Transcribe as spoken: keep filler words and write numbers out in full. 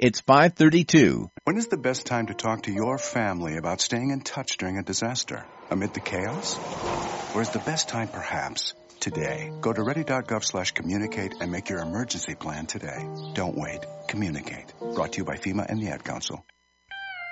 it's five thirty-two. When is the best time to talk to your family about staying in touch during a disaster? Amid the chaos? Or is the best time perhaps today? Go to ready.gov slash communicate and make your emergency plan today. Don't wait. Communicate. Brought to you by FEMA and the Ad Council.